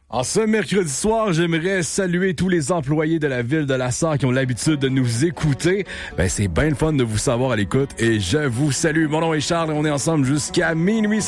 En ce mercredi soir, j'aimerais saluer tous les employés de la ville de La Sarre qui ont l'habitude de nous écouter. C'est bien le fun de vous savoir à l'écoute et je vous salue. Mon nom est Charles et on est ensemble jusqu'à minuit.